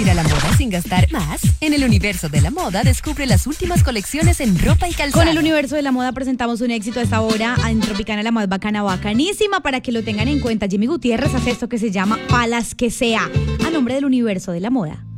ir a la moda sin gastar más? En el universo de la moda, descubre las últimas colecciones en ropa y calzado. Con el universo de la moda presentamos un éxito a esta hora en Tropicana, la más bacana, bacanísima, para que lo tengan en cuenta. Jimmy Gutiérrez hace esto que se llama Palas que sea, a nombre del universo de la moda.